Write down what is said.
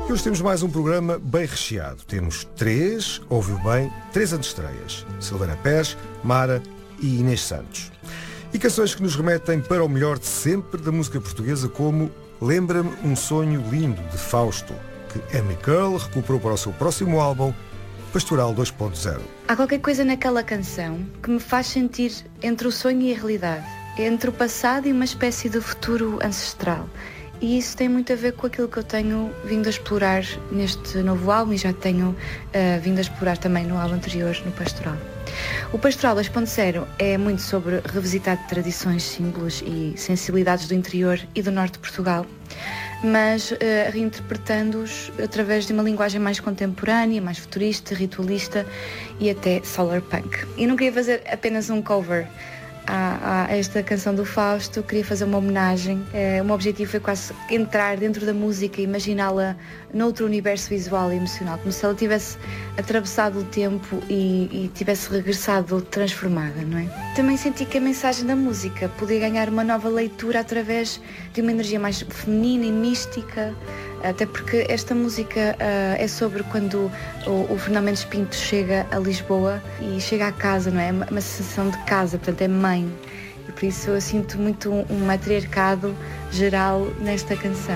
E hoje temos mais um programa bem recheado. Temos ouviu bem, três antestreias. Silvana Pérez, Mara e Inês Santos. E canções que nos remetem para o melhor de sempre da música portuguesa, como Lembra-me um Sonho Lindo, de Fausto, que Amy Curl recuperou para o seu próximo álbum, Pastoral 2.0. Há qualquer coisa naquela canção que me faz sentir entre o sonho e a realidade, entre o passado e uma espécie de futuro ancestral. E isso tem muito a ver com aquilo que eu tenho vindo a explorar neste novo álbum e já tenho vindo a explorar também no álbum anterior, no Pastoral. O Pastoral 2.0 é muito sobre revisitar tradições, símbolos e sensibilidades do interior e do norte de Portugal, mas reinterpretando-os através de uma linguagem mais contemporânea, mais futurista, ritualista e até solar punk. E não queria fazer apenas um cover a esta canção do Fausto, queria fazer uma homenagem. O meu objetivo foi quase entrar dentro da música e imaginá-la noutro universo visual e emocional, como se ela tivesse atravessado o tempo e tivesse regressado transformada, não é? Também senti que a mensagem da música podia ganhar uma nova leitura através de uma energia mais feminina e mística, até porque esta música é sobre quando o Fernando Mendes Pinto chega a Lisboa e chega à casa, não é? Uma sensação de casa, portanto é mãe. E por isso eu sinto muito um matriarcado geral nesta canção.